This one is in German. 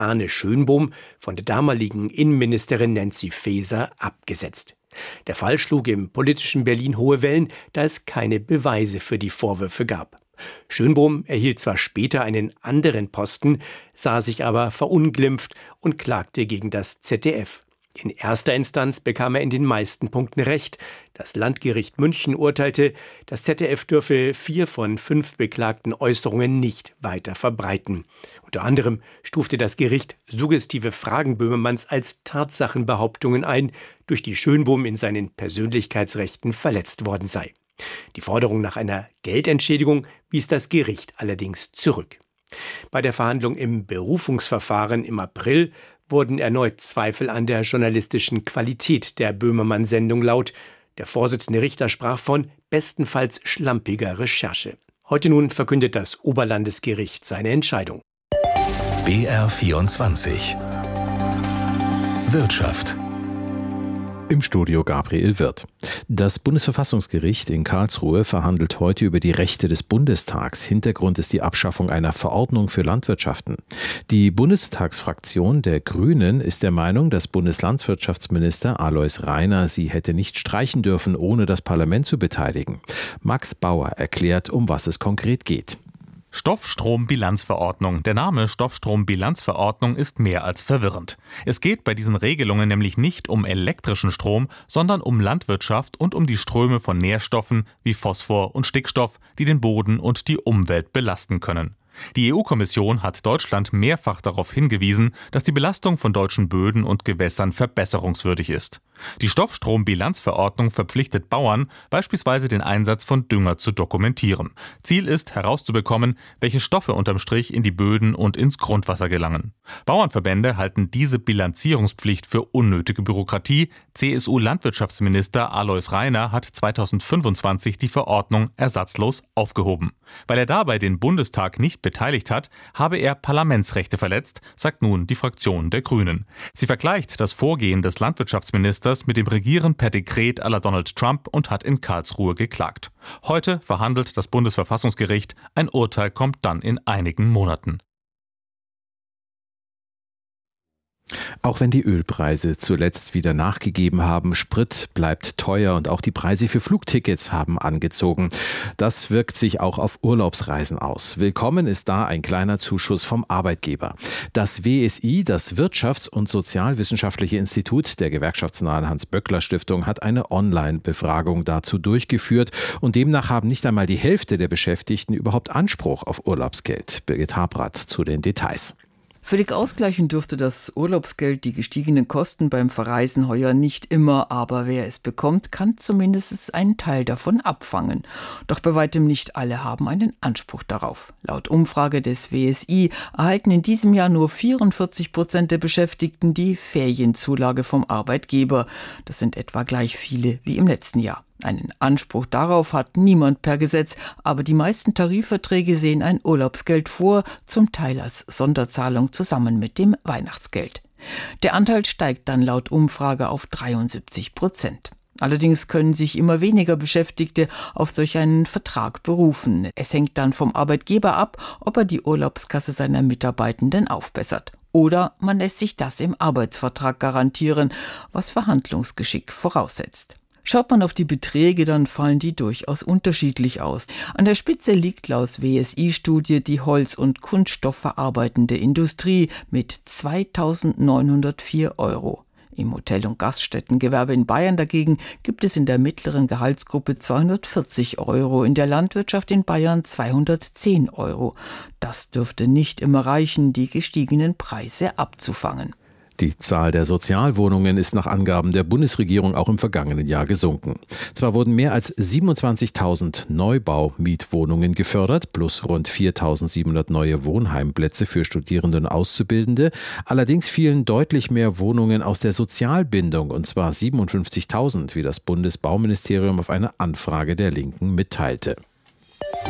Arne Schönbohm von der damaligen Innenministerin Nancy Faeser abgesetzt. Der Fall schlug im politischen Berlin hohe Wellen, da es keine Beweise für die Vorwürfe gab. Schönbohm erhielt zwar später einen anderen Posten, sah sich aber verunglimpft und klagte gegen das ZDF. In erster Instanz bekam er in den meisten Punkten Recht. Das Landgericht München urteilte, das ZDF dürfe 4 von 5 beklagten Äußerungen nicht weiter verbreiten. Unter anderem stufte das Gericht suggestive Fragen Böhmermanns als Tatsachenbehauptungen ein, durch die Schönbohm in seinen Persönlichkeitsrechten verletzt worden sei. Die Forderung nach einer Geldentschädigung wies das Gericht allerdings zurück. Bei der Verhandlung im Berufungsverfahren im April wurden erneut Zweifel an der journalistischen Qualität der Böhmermann-Sendung laut. Der Vorsitzende Richter sprach von bestenfalls schlampiger Recherche. Heute nun verkündet das Oberlandesgericht seine Entscheidung. BR24 Wirtschaft. Im Studio Gabriel Wirth. Das Bundesverfassungsgericht in Karlsruhe verhandelt heute über die Rechte des Bundestags. Hintergrund ist die Abschaffung einer Verordnung für Landwirtschaften. Die Bundestagsfraktion der Grünen ist der Meinung, dass Bundeslandwirtschaftsminister Alois Rainer sie hätte nicht streichen dürfen, ohne das Parlament zu beteiligen. Max Bauer erklärt, um was es konkret geht. Stoffstrombilanzverordnung. Der Name Stoffstrombilanzverordnung ist mehr als verwirrend. Es geht bei diesen Regelungen nämlich nicht um elektrischen Strom, sondern um Landwirtschaft und um die Ströme von Nährstoffen wie Phosphor und Stickstoff, die den Boden und die Umwelt belasten können. Die EU-Kommission hat Deutschland mehrfach darauf hingewiesen, dass die Belastung von deutschen Böden und Gewässern verbesserungswürdig ist. Die Stoffstrombilanzverordnung verpflichtet Bauern, beispielsweise den Einsatz von Dünger zu dokumentieren. Ziel ist, herauszubekommen, welche Stoffe unterm Strich in die Böden und ins Grundwasser gelangen. Bauernverbände halten diese Bilanzierungspflicht für unnötige Bürokratie. CSU-Landwirtschaftsminister Alois Rainer hat 2025 die Verordnung ersatzlos aufgehoben. Weil er dabei den Bundestag nicht beteiligt hat, habe er Parlamentsrechte verletzt, sagt nun die Fraktion der Grünen. Sie vergleicht das Vorgehen des Landwirtschaftsministers mit dem Regieren per Dekret à la Donald Trump und hat in Karlsruhe geklagt. Heute verhandelt das Bundesverfassungsgericht. Ein Urteil kommt dann in einigen Monaten. Auch wenn die Ölpreise zuletzt wieder nachgegeben haben, Sprit bleibt teuer und auch die Preise für Flugtickets haben angezogen. Das wirkt sich auch auf Urlaubsreisen aus. Willkommen ist da ein kleiner Zuschuss vom Arbeitgeber. Das WSI, das Wirtschafts- und Sozialwissenschaftliche Institut der gewerkschaftsnahen Hans-Böckler-Stiftung, hat eine Online-Befragung dazu durchgeführt und demnach haben nicht einmal die Hälfte der Beschäftigten überhaupt Anspruch auf Urlaubsgeld. Birgit Habrath zu den Details. Völlig ausgleichen dürfte das Urlaubsgeld die gestiegenen Kosten beim Verreisen heuer nicht immer, aber wer es bekommt, kann zumindest einen Teil davon abfangen. Doch bei weitem nicht alle haben einen Anspruch darauf. Laut Umfrage des WSI erhalten in diesem Jahr nur 44% der Beschäftigten die Ferienzulage vom Arbeitgeber. Das sind etwa gleich viele wie im letzten Jahr. Einen Anspruch darauf hat niemand per Gesetz, aber die meisten Tarifverträge sehen ein Urlaubsgeld vor, zum Teil als Sonderzahlung zusammen mit dem Weihnachtsgeld. Der Anteil steigt dann laut Umfrage auf 73%. Allerdings können sich immer weniger Beschäftigte auf solch einen Vertrag berufen. Es hängt dann vom Arbeitgeber ab, ob er die Urlaubskasse seiner Mitarbeitenden aufbessert. Oder man lässt sich das im Arbeitsvertrag garantieren, was Verhandlungsgeschick voraussetzt. Schaut man auf die Beträge, dann fallen die durchaus unterschiedlich aus. An der Spitze liegt laut WSI-Studie die Holz- und kunststoffverarbeitende Industrie mit 2.904 €. Im Hotel- und Gaststättengewerbe in Bayern dagegen gibt es in der mittleren Gehaltsgruppe 240 €, in der Landwirtschaft in Bayern 210 €. Das dürfte nicht immer reichen, die gestiegenen Preise abzufangen. Die Zahl der Sozialwohnungen ist nach Angaben der Bundesregierung auch im vergangenen Jahr gesunken. Zwar wurden mehr als 27.000 Neubau-Mietwohnungen gefördert, plus rund 4.700 neue Wohnheimplätze für Studierende und Auszubildende. Allerdings fielen deutlich mehr Wohnungen aus der Sozialbindung, und zwar 57.000, wie das Bundesbauministerium auf eine Anfrage der Linken mitteilte.